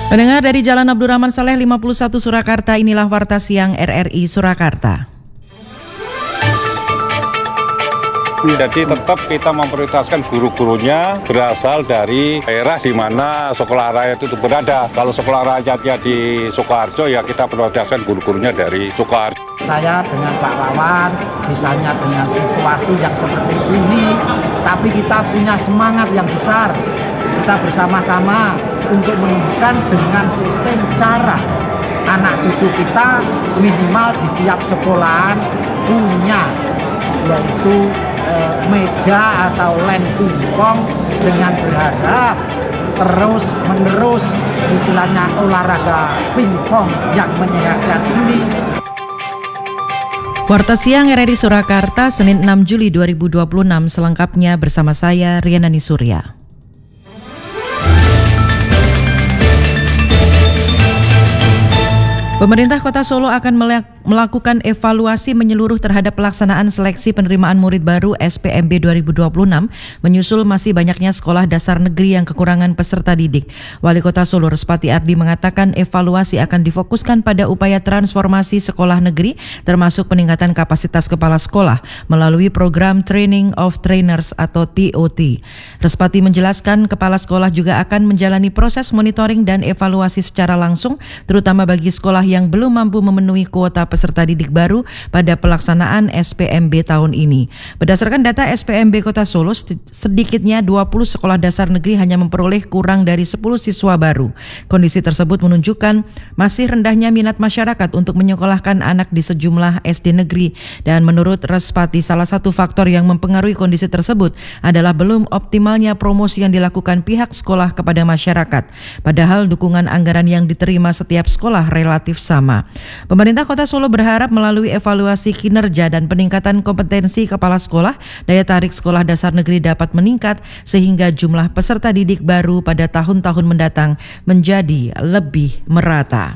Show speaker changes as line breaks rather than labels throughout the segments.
Pendengar dari Jalan Abdurrahman Saleh 51 Surakarta, inilah Warta Siang RRI Surakarta.
Jadi tetap kita memprioritaskan guru-gurunya berasal dari daerah di mana sekolah rakyat itu berada. Kalau sekolah rakyatnya di Sukoharjo, ya kita prioritaskan guru-gurunya dari Sukoharjo.
Saya dengan Pak Wawan, misalnya dengan situasi yang seperti ini, tapi kita punya semangat yang besar. Kita bersama-sama untuk menumbuhkan dengan sistem cara anak cucu kita minimal di tiap sekolahan punya, yaitu meja atau len pingpong, dengan berharap terus menerus istilahnya olahraga pingpong yang menyehatkan ini.
Warta Siang RRI Surakarta, Senin 6 Juli 2026, selengkapnya bersama saya Rianani Surya. Pemerintah Kota Solo akan melakukan evaluasi menyeluruh terhadap pelaksanaan seleksi penerimaan murid baru SPMB 2026 menyusul masih banyaknya sekolah dasar negeri yang kekurangan peserta didik. Wali Kota Solo Respati Ardi mengatakan evaluasi akan difokuskan pada upaya transformasi sekolah negeri termasuk peningkatan kapasitas kepala sekolah melalui program Training of Trainers atau TOT. Respati menjelaskan kepala sekolah juga akan menjalani proses monitoring dan evaluasi secara langsung terutama bagi sekolah yang belum mampu memenuhi kuota peserta didik baru pada pelaksanaan SPMB tahun ini. Berdasarkan data SPMB Kota Solo, sedikitnya 20 sekolah dasar negeri hanya memperoleh kurang dari 10 siswa baru. Kondisi tersebut menunjukkan masih rendahnya minat masyarakat untuk menyekolahkan anak di sejumlah SD negeri. Dan menurut Respati, salah satu faktor yang mempengaruhi kondisi tersebut adalah belum optimalnya promosi yang dilakukan pihak sekolah kepada masyarakat. Padahal dukungan anggaran yang diterima setiap sekolah relatif sama. Pemerintah Kota Solo berharap melalui evaluasi kinerja dan peningkatan kompetensi kepala sekolah, daya tarik sekolah dasar negeri dapat meningkat sehingga jumlah peserta didik baru pada tahun-tahun mendatang menjadi lebih merata.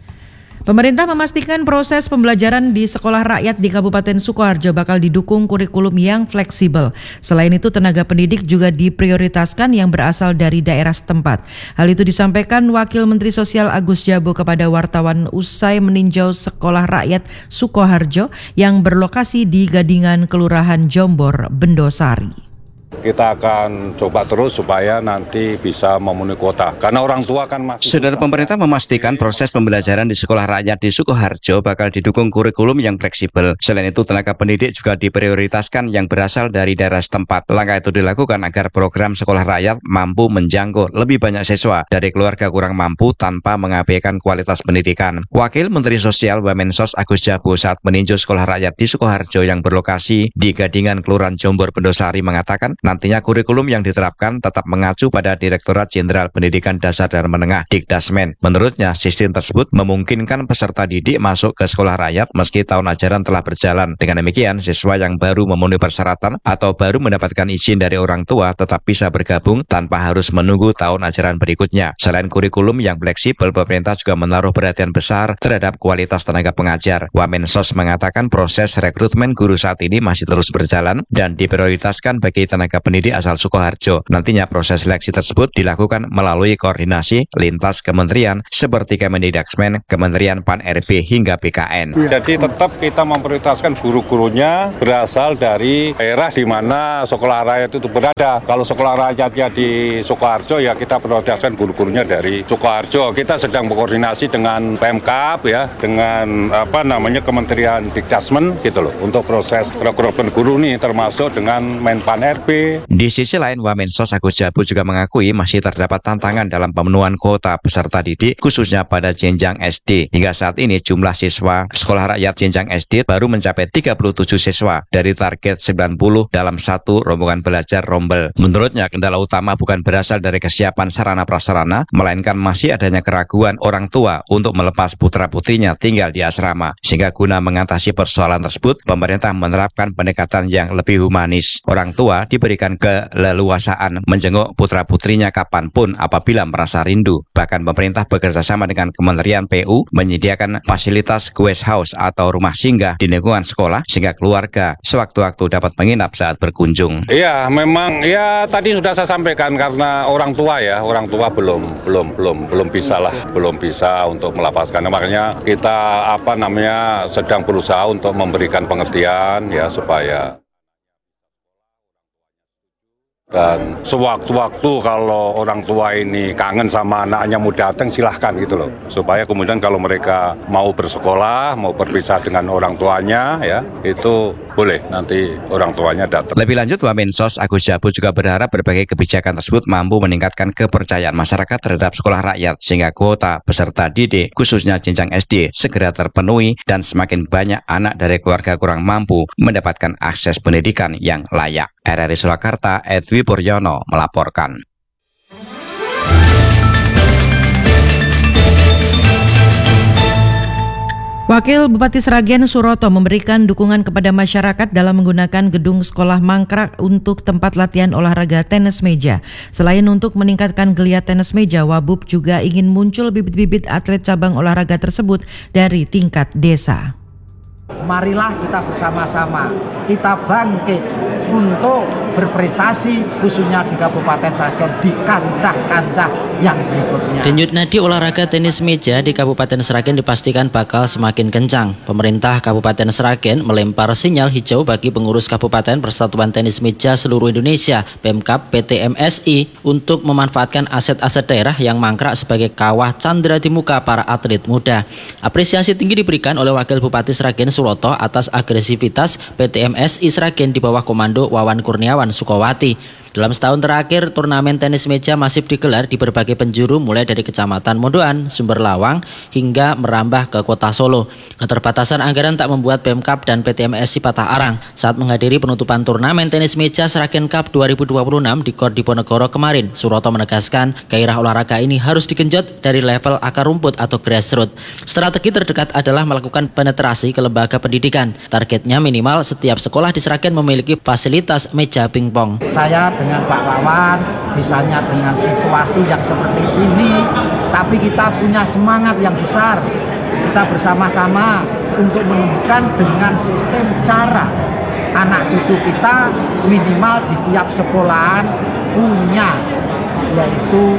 Pemerintah memastikan proses pembelajaran di sekolah rakyat di Kabupaten Sukoharjo bakal didukung kurikulum yang fleksibel. Selain itu, tenaga pendidik juga diprioritaskan yang berasal dari daerah setempat. Hal itu disampaikan Wakil Menteri Sosial Agus Jabo kepada wartawan usai meninjau sekolah rakyat Sukoharjo yang berlokasi di Gadingan, Kelurahan Jombor, Bendosari.
Kita akan coba terus supaya nanti bisa memenuhi kuota. Karena orang tua kan masih...
Saudara, pemerintah memastikan proses pembelajaran di sekolah rakyat di Sukoharjo bakal didukung kurikulum yang fleksibel. Selain itu, tenaga pendidik juga diprioritaskan yang berasal dari daerah setempat. Langkah itu dilakukan agar program sekolah rakyat mampu menjangkau lebih banyak siswa dari keluarga kurang mampu tanpa mengabaikan kualitas pendidikan. Wakil Menteri Sosial Wamensos Agus Jabo saat meninjau sekolah rakyat di Sukoharjo yang berlokasi di Gadingan, Kelurahan Jombor, Bendosari mengatakan nantinya kurikulum yang diterapkan tetap mengacu pada Direktorat Jenderal Pendidikan Dasar dan Menengah Dikdasmen. Menurutnya, sistem tersebut memungkinkan peserta didik masuk ke sekolah rakyat meski tahun ajaran telah berjalan. Dengan demikian, siswa yang baru memenuhi persyaratan atau baru mendapatkan izin dari orang tua tetap bisa bergabung tanpa harus menunggu tahun ajaran berikutnya. Selain kurikulum yang fleksibel, pemerintah juga menaruh perhatian besar terhadap kualitas tenaga pengajar. Wamensos mengatakan proses rekrutmen guru saat ini masih terus berjalan dan diprioritaskan bagi tenaga pendidik asal Sukoharjo. Nantinya proses seleksi tersebut dilakukan melalui koordinasi lintas kementerian seperti Kemendikbud, Kementerian Pan-RB hingga BKN.
Jadi tetap kita memprioritaskan guru-gurunya berasal dari daerah di mana sekolah rakyat itu berada. Kalau sekolah rakyatnya di Sukoharjo, ya kita prioritaskan guru-gurunya dari Sukoharjo. Kita sedang berkoordinasi dengan Pemkab ya, dengan Kementerian Dikdasmen gitu loh untuk proses rekrutmen guru nih, termasuk dengan Menpan-RB.
Di sisi lain, Wamensos Agus Jabo juga mengakui masih terdapat tantangan dalam pemenuhan kuota peserta didik, khususnya pada jenjang SD. Hingga saat ini jumlah siswa sekolah rakyat jenjang SD baru mencapai 37 siswa dari target 90 dalam satu rombongan belajar rombel. Menurutnya, kendala utama bukan berasal dari kesiapan sarana prasarana, melainkan masih adanya keraguan orang tua untuk melepas putra-putrinya tinggal di asrama. Sehingga guna mengatasi persoalan tersebut, pemerintah menerapkan pendekatan yang lebih humanis. Orang tua diberi diberikan keleluasaan menjenguk putra-putrinya kapanpun apabila merasa rindu. Bahkan pemerintah bekerjasama dengan Kementerian PU menyediakan fasilitas guest house atau rumah singgah di lingkungan sekolah sehingga keluarga sewaktu-waktu dapat menginap saat berkunjung.
Iya, memang ya tadi sudah saya sampaikan karena orang tua belum bisa untuk melapaskan. Makanya kita sedang berusaha untuk memberikan pengertian ya supaya dan sewaktu-waktu kalau orang tua ini kangen sama anaknya mau datang silahkan gitu loh, supaya kemudian kalau mereka mau bersekolah, mau berpisah dengan orang tuanya ya itu boleh nanti orang tuanya datang.
Lebih lanjut, Wamensos Agus Jabu juga berharap berbagai kebijakan tersebut mampu meningkatkan kepercayaan masyarakat terhadap sekolah rakyat sehingga kuota peserta didik khususnya jenjang SD segera terpenuhi dan semakin banyak anak dari keluarga kurang mampu mendapatkan akses pendidikan yang layak. RRI Surakarta, Edwi Puryono melaporkan.
Wakil Bupati Sragen Suroto memberikan dukungan kepada masyarakat dalam menggunakan gedung sekolah mangkrak untuk tempat latihan olahraga tenis meja. Selain untuk meningkatkan geliat tenis meja, Wabub juga ingin muncul bibit-bibit atlet cabang olahraga tersebut dari tingkat desa.
Marilah kita bersama-sama, kita bangkit untuk berprestasi khususnya di Kabupaten Sragen di kancah-kancah yang berikutnya.
Denyut nadi olahraga tenis meja di Kabupaten Sragen dipastikan bakal semakin kencang. Pemerintah Kabupaten Sragen melempar sinyal hijau bagi pengurus Kabupaten Persatuan Tenis Meja Seluruh Indonesia Pemkab PT MSI untuk memanfaatkan aset-aset daerah yang mangkrak sebagai kawah candra di muka para atlet muda. Apresiasi tinggi diberikan oleh Wakil Bupati Sragen Suroto atas agresivitas PT MSI Sragen di bawah komando Wawan Kurniawan Sukowati. Dalam setahun terakhir, turnamen tenis meja masif digelar di berbagai penjuru mulai dari Kecamatan Mondoan, Sumber Lawang, hingga merambah ke Kota Solo. Keterbatasan anggaran tak membuat Pemkab dan PT MSI patah arang saat menghadiri penutupan turnamen tenis meja Sragen Cup 2026 di Gor Diponegoro kemarin. Suroto menegaskan gairah olahraga ini harus digenjot dari level akar rumput atau grassroots. Strategi terdekat adalah melakukan penetrasi ke lembaga pendidikan. Targetnya minimal setiap sekolah di Sragen memiliki fasilitas meja pingpong.
Saya dengan Pak Wawan, misalnya dengan situasi yang seperti ini, tapi kita punya semangat yang besar. Kita bersama-sama untuk menunjukkan dengan sistem cara anak cucu kita minimal di tiap sekolahan punya, yaitu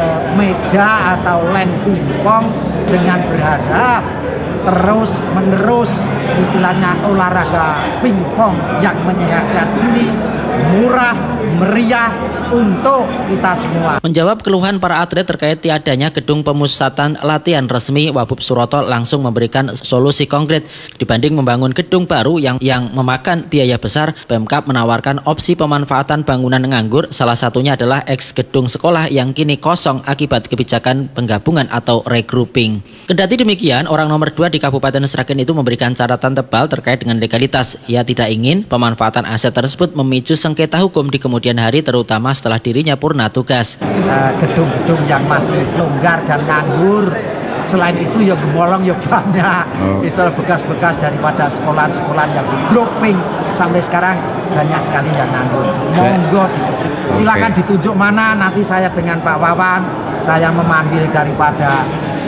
meja atau len pingpong, dengan berharap terus menerus istilahnya olahraga pingpong yang menyehatkan ini murah, meriah untuk kita semua.
Menjawab keluhan para atlet terkait tiadanya gedung pemusatan latihan resmi, Wabub Suroto langsung memberikan solusi konkret. Dibanding membangun gedung baru yang memakan biaya besar, Pemkab menawarkan opsi pemanfaatan bangunan nganggur, salah satunya adalah eks gedung sekolah yang kini kosong akibat kebijakan penggabungan atau regrouping. Kendati demikian, orang nomor 2 di Kabupaten Sragen itu memberikan catatan tebal terkait dengan legalitas. Ia tidak ingin pemanfaatan aset tersebut memicu sengketa hukum di kemudian hari, terutama setelah dirinya purna tugas.
Gedung-gedung yang masih longgar dan nganggur, selain itu ya gemolong ya banyak. Istilah bekas-bekas daripada sekolah-sekolah yang di grouping sampai sekarang banyak sekali yang nganggur. Monggo silakan ditunjuk mana, nanti saya dengan Pak Wawan saya memanggil daripada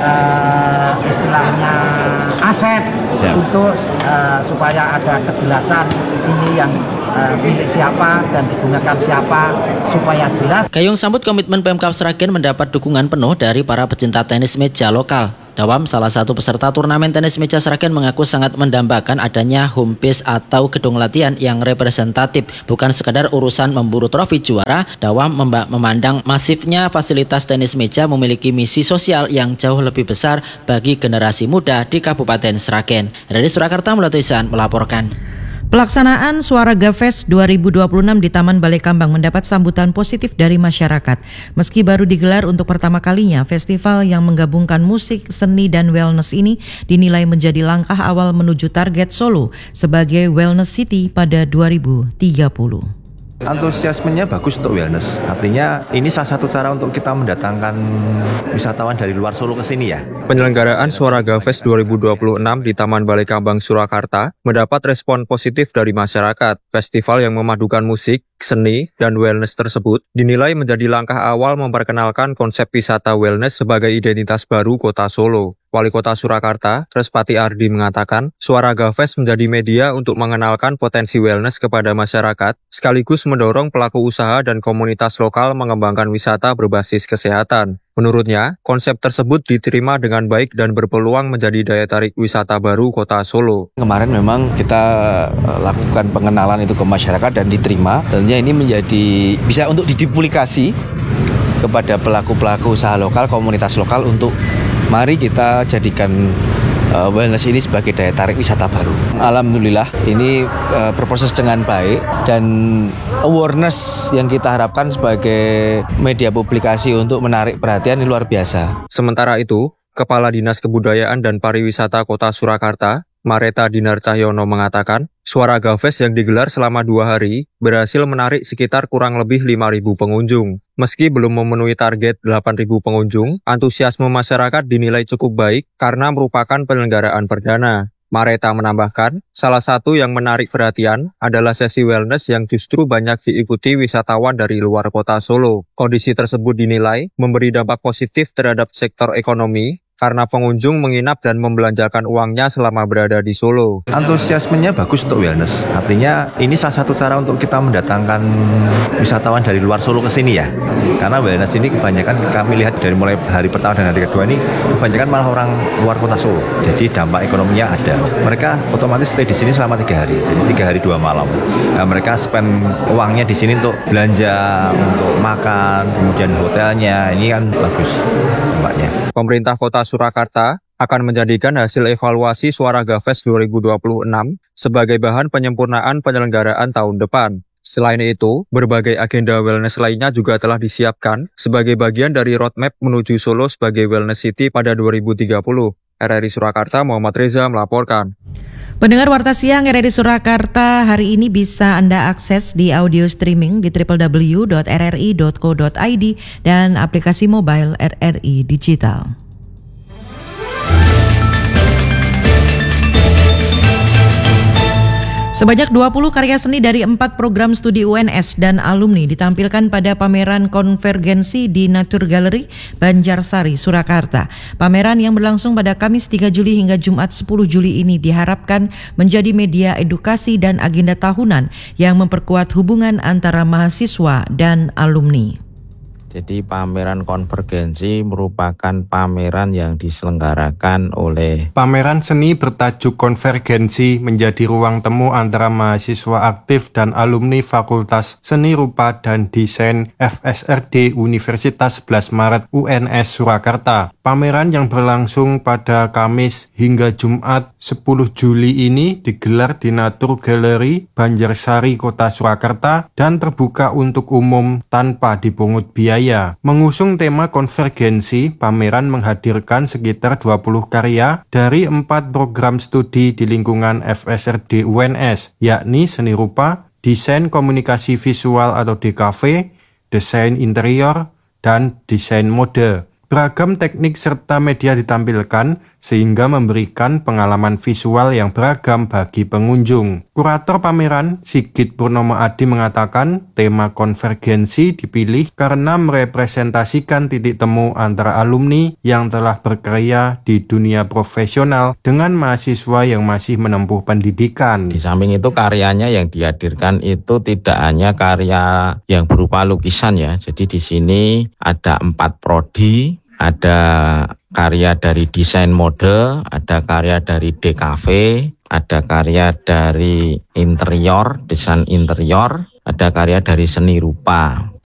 istilahnya aset. Siap. Untuk supaya ada kejelasan ini yang milik siapa dan digunakan siapa supaya jelas.
Gayung sambut komitmen Pemkab Sragen mendapat dukungan penuh dari para pecinta tenis meja lokal. Dawam, salah satu peserta turnamen tenis meja Sragen, mengaku sangat mendambakan adanya home base atau gedung latihan yang representatif, bukan sekadar urusan memburu trofi juara. Dawam memandang masifnya fasilitas tenis meja memiliki misi sosial yang jauh lebih besar bagi generasi muda di Kabupaten Sragen. Dari Surakarta, Mulatu Ihsan melaporkan.
Pelaksanaan Swaraga Fest 2026 di Taman Balai Kambang mendapat sambutan positif dari masyarakat. Meski baru digelar untuk pertama kalinya, festival yang menggabungkan musik, seni, dan wellness ini dinilai menjadi langkah awal menuju target Solo sebagai Wellness City pada 2030.
Antusiasmenya bagus untuk wellness. Artinya ini salah satu cara untuk kita mendatangkan wisatawan dari luar Solo ke sini ya.
Penyelenggaraan Swaraga Fest 2026 di Taman Balai Kambang Surakarta mendapat respon positif dari masyarakat. Festival yang memadukan musik, seni, dan wellness tersebut dinilai menjadi langkah awal memperkenalkan konsep wisata wellness sebagai identitas baru Kota Solo. Wali Kota Surakarta, Respati Ardi mengatakan, Swaraga Fest menjadi media untuk mengenalkan potensi wellness kepada masyarakat, sekaligus mendorong pelaku usaha dan komunitas lokal mengembangkan wisata berbasis kesehatan. Menurutnya, konsep tersebut diterima dengan baik dan berpeluang menjadi daya tarik wisata baru Kota Solo.
Kemarin memang kita lakukan pengenalan itu ke masyarakat dan diterima. Tentunya ini menjadi bisa untuk diduplikasi kepada pelaku-pelaku usaha lokal, komunitas lokal untuk mari kita jadikan wellness ini sebagai daya tarik wisata baru. Alhamdulillah ini berproses dengan baik dan awareness yang kita harapkan sebagai media publikasi untuk menarik perhatian ini luar biasa.
Sementara itu, Kepala Dinas Kebudayaan dan Pariwisata Kota Surakarta, Mareta Dinar Cahyono mengatakan, Swaraga Fest yang digelar selama 2 hari berhasil menarik sekitar kurang lebih 5.000 pengunjung. Meski belum memenuhi target 8.000 pengunjung, antusiasme masyarakat dinilai cukup baik karena merupakan penyelenggaraan perdana. Mareta menambahkan, salah satu yang menarik perhatian adalah sesi wellness yang justru banyak diikuti wisatawan dari luar Kota Solo. Kondisi tersebut dinilai memberi dampak positif terhadap sektor ekonomi, karena pengunjung menginap dan membelanjakan uangnya selama berada di Solo.
Antusiasmenya bagus untuk wellness. Artinya ini salah satu cara untuk kita mendatangkan wisatawan dari luar Solo ke sini ya. Karena wellness ini kebanyakan kami lihat dari mulai hari pertama dan hari kedua ini kebanyakan malah orang luar Kota Solo. Jadi dampak ekonominya ada. Mereka otomatis stay di sini selama 3 hari. Jadi 3 hari 2 malam. Nah, mereka spend uangnya di sini untuk belanja, untuk makan, kemudian hotelnya. Ini kan bagus dampaknya.
Pemerintah Kota Surakarta akan menjadikan hasil evaluasi Swaraga Fest 2026 sebagai bahan penyempurnaan penyelenggaraan tahun depan. Selain itu, berbagai agenda wellness lainnya juga telah disiapkan sebagai bagian dari roadmap menuju Solo sebagai Wellness City pada 2030. RRI Surakarta, Muhammad Reza melaporkan.
Pendengar Warta Siang RRI Surakarta, hari ini bisa Anda akses di audio streaming di www.rri.co.id dan aplikasi mobile RRI Digital. Sebanyak 20 karya seni dari 4 program studi UNS dan alumni ditampilkan pada pameran konvergensi di Nature Gallery, Banjarsari, Surakarta. Pameran yang berlangsung pada Kamis 3 Juli hingga Jumat 10 Juli ini diharapkan menjadi media edukasi dan agenda tahunan yang memperkuat hubungan antara mahasiswa dan alumni.
Jadi pameran konvergensi merupakan pameran yang diselenggarakan oleh
pameran seni bertajuk Konvergensi menjadi ruang temu antara mahasiswa aktif dan alumni Fakultas Seni Rupa dan Desain FSRD Universitas 11 Maret UNS Surakarta. Pameran yang berlangsung pada Kamis hingga Jumat 10 Juli ini digelar di Nature Gallery, Banjarsari, Kota Surakarta dan terbuka untuk umum tanpa dipungut biaya. Mengusung tema konvergensi, pameran menghadirkan sekitar 20 karya dari 4 program studi di lingkungan FSRD UNS, yakni seni rupa, desain komunikasi visual atau DKV, desain interior, dan desain mode. Beragam teknik serta media ditampilkan sehingga memberikan pengalaman visual yang beragam bagi pengunjung. Kurator pameran, Sigit Purnomo Adi mengatakan tema konvergensi dipilih karena merepresentasikan titik temu antara alumni yang telah berkarya di dunia profesional dengan mahasiswa yang masih menempuh pendidikan.
Di samping itu karyanya yang dihadirkan itu tidak hanya karya yang berupa lukisan ya. Jadi di sini ada 4 prodi. Ada karya dari desain mode, ada karya dari DKV, ada karya dari interior, desain interior, ada karya dari seni rupa.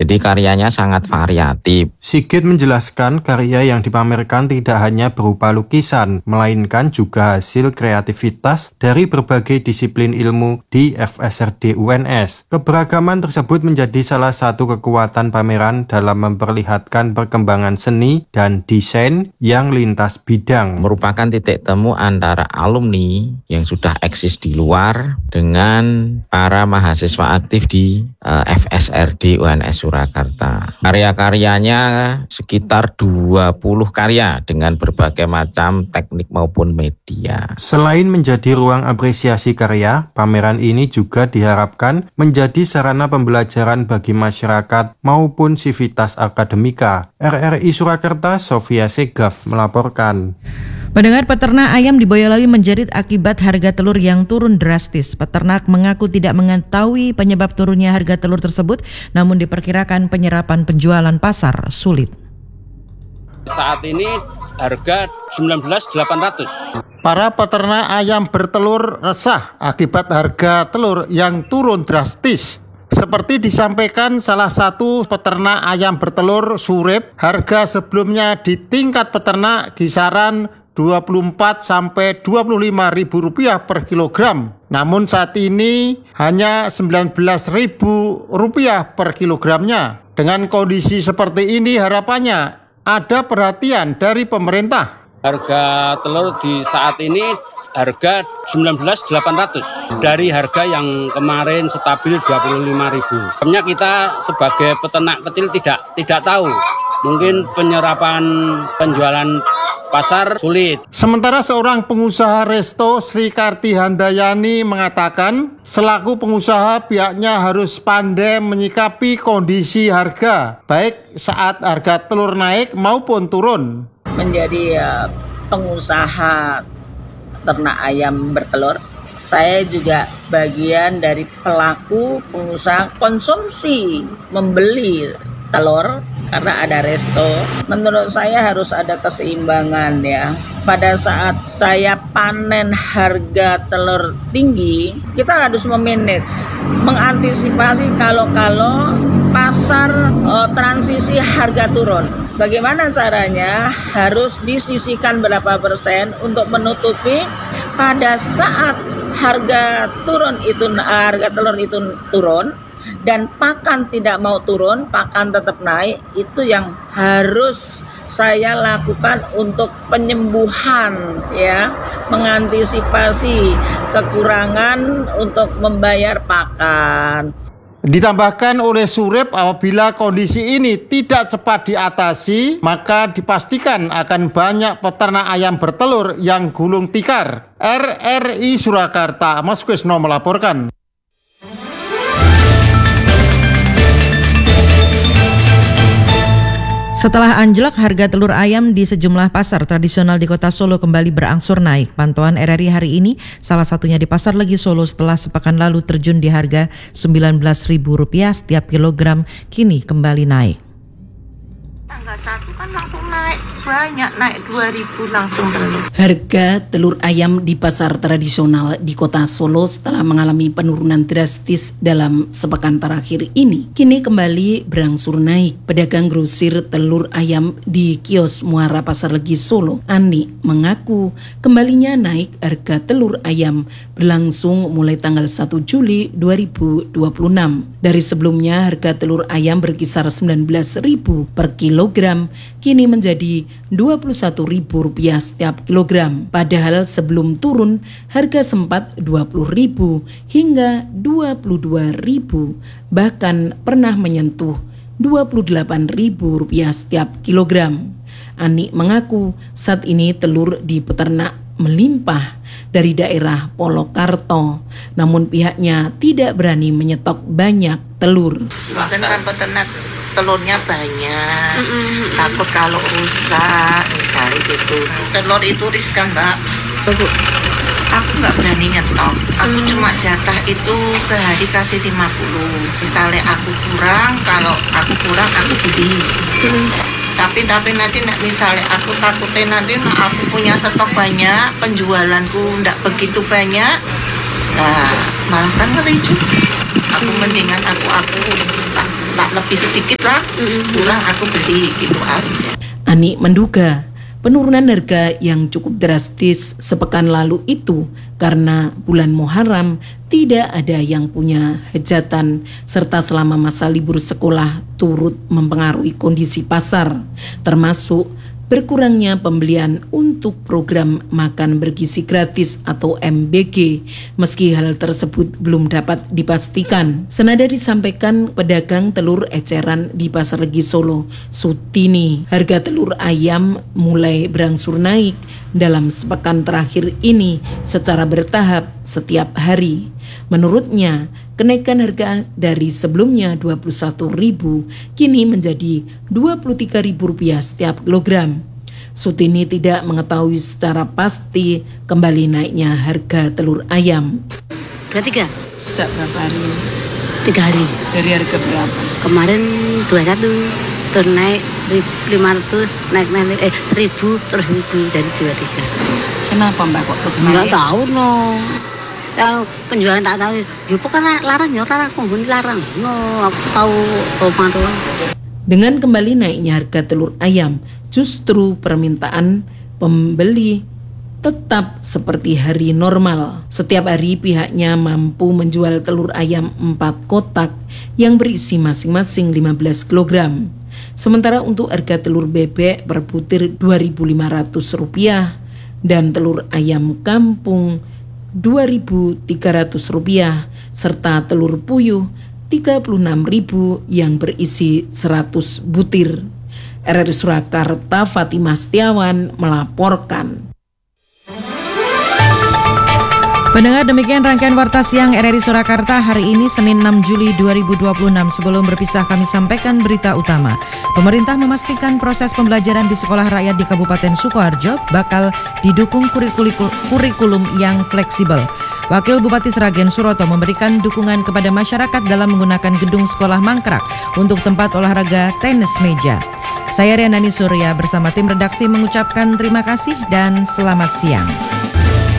Jadi karyanya sangat variatif.
Sigit menjelaskan karya yang dipamerkan tidak hanya berupa lukisan, melainkan juga hasil kreativitas dari berbagai disiplin ilmu di FSRD UNS. Keberagaman tersebut menjadi salah satu kekuatan pameran dalam memperlihatkan perkembangan seni dan desain yang lintas bidang.
Merupakan titik temu antara alumni yang sudah eksis di luar dengan para mahasiswa aktif di FSRD UNS Surakarta. Karya-karyanya sekitar 20 karya dengan berbagai macam teknik maupun media.
Selain menjadi ruang apresiasi karya, pameran ini juga diharapkan menjadi sarana pembelajaran bagi masyarakat maupun sivitas akademika. RRI Surakarta, Sofia Segaf melaporkan.
Pendengar, peternak ayam di Boyolali menjerit akibat harga telur yang turun drastis. Peternak mengaku tidak mengetahui penyebab turunnya harga telur tersebut, namun diperkirakan penyerapan penjualan pasar sulit.
Saat ini harga 19.800.
Para peternak ayam bertelur resah akibat harga telur yang turun drastis. Seperti disampaikan salah satu peternak ayam bertelur Surip, harga sebelumnya di tingkat peternak kisaran 24 sampai 25 ribu rupiah per kilogram. Namun saat ini hanya 19 ribu rupiah per kilogramnya. Dengan kondisi seperti ini harapannya ada perhatian dari pemerintah.
Harga telur di saat ini harga 19.800 dari harga yang kemarin stabil 25.000. Sebenarnya kita sebagai peternak kecil tidak tahu. Mungkin penyerapan penjualan pasar sulit.
Sementara seorang pengusaha resto Sri Karti Handayani mengatakan selaku pengusaha pihaknya harus pandai menyikapi kondisi harga baik saat harga telur naik maupun turun.
Menjadi pengusaha ternak ayam bertelur, saya juga bagian dari pelaku pengusaha konsumsi membeli telur karena ada resto. Menurut saya harus ada keseimbangan ya. Pada saat saya panen harga telur tinggi, kita harus memanage, mengantisipasi kalau pasar transisi harga turun. Bagaimana caranya? Harus disisihkan berapa persen untuk menutupi pada saat harga telur itu turun dan pakan tidak mau turun, pakan tetap naik. Itu yang harus saya lakukan untuk penyembuhan ya, mengantisipasi kekurangan untuk membayar pakan.
Ditambahkan oleh Surip, apabila kondisi ini tidak cepat diatasi, maka dipastikan akan banyak peternak ayam bertelur yang gulung tikar. RRI Surakarta, Mas Kusno melaporkan.
Setelah anjlok, harga telur ayam di sejumlah pasar tradisional di Kota Solo kembali berangsur naik. Pantauan RRI hari ini, salah satunya di Pasar Legi Solo setelah sepekan lalu terjun di harga Rp19.000 setiap kilogram, kini kembali naik.
Tanggal 1 kan langsung naik, banyak naik 2.000 langsung telur.
Harga telur ayam di pasar tradisional di Kota Solo setelah mengalami penurunan drastis dalam sepekan terakhir ini, kini kembali berangsur naik. Pedagang grosir telur ayam di kios Muara Pasar Legi Solo, Ani, mengaku kembalinya naik harga telur ayam berlangsung mulai tanggal 1 Juli 2026. Dari sebelumnya harga telur ayam berkisar Rp19.000 per kilogram, kini menjadi Rp21.000 setiap kilogram. Padahal sebelum turun, harga sempat Rp20.000 hingga Rp22.000, bahkan pernah menyentuh Rp28.000 setiap kilogram. Ani mengaku saat ini telur di peternak melimpah dari daerah Polokarto, namun pihaknya tidak berani menyetok banyak telur.
Kan peternak telurnya banyak, takut kalau rusak misalnya gitu. Telur itu riskan, Mbak. Aku nggak berani nyetok, aku cuma jatah itu sehari kasih 50. Misalnya aku kurang, kalau aku kurang aku beli. Tapi nanti misalnya aku takutnya nanti aku punya stok banyak, penjualanku nggak begitu banyak, nah malah kan ngeri juga. Aku mendingan aku lebih sedikit lah, kurang aku beli gitu aja.
Ani menduga penurunan harga yang cukup drastis sepekan lalu itu karena bulan Muharram tidak ada yang punya hajatan serta selama masa libur sekolah turut mempengaruhi kondisi pasar, termasuk berkurangnya pembelian untuk program makan bergizi gratis atau MBG, meski hal tersebut belum dapat dipastikan. Senada disampaikan pedagang telur eceran di Pasar Legi Solo, Sutini, harga telur ayam mulai berangsur naik dalam sepekan terakhir ini secara bertahap setiap hari. Menurutnya, kenaikan harga dari sebelumnya Rp21.000 kini menjadi Rp23.000 setiap kilogram. Sutini tidak mengetahui secara pasti kembali naiknya harga telur ayam.
23.
Sejak berapa hari?
3 hari.
Dari harga berapa?
Kemarin 21, terus naik 1.500, naik 1.000, terus 1.000 dari 23.
Kenapa Mbak kok terus naik?
Nggak tahu no. Yang penjualan tak tahu, ya pokoknya larang ya larang, penghuni larang. No, aku tahu rumah doang.
Dengan kembali naiknya harga telur ayam, justru permintaan pembeli tetap seperti hari normal. Setiap hari pihaknya mampu menjual telur ayam 4 kotak yang berisi masing-masing 15 kg. Sementara untuk harga telur bebek per butir Rp2.500 dan telur ayam kampung Rp2.300 serta telur puyuh Rp36.000 yang berisi 100 butir. RRI Surakarta, Fatimah Setiawan melaporkan.
Pendengar, demikian rangkaian Warta Siang RRI Surakarta hari ini Senin 6 Juli 2026. Sebelum berpisah kami sampaikan berita utama. Pemerintah memastikan proses pembelajaran di sekolah rakyat di Kabupaten Sukoharjo bakal didukung kurikulum yang fleksibel. Wakil Bupati Sragen Suroto memberikan dukungan kepada masyarakat dalam menggunakan gedung sekolah mangkrak untuk tempat olahraga tenis meja. Saya Rianani Surya bersama tim redaksi mengucapkan terima kasih dan selamat siang.